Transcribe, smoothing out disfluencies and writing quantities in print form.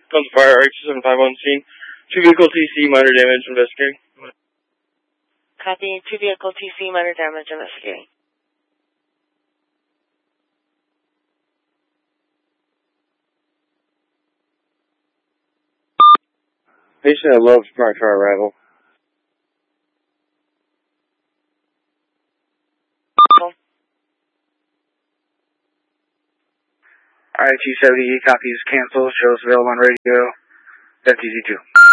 Comes fire, RH75 on scene. 2 vehicle TC, minor damage, investigating. Copy, 2 vehicle TC, minor damage, investigating. Patient at Loves prior to our arrival. RIT-70 copies cancel, shows available on radio, FTZ2.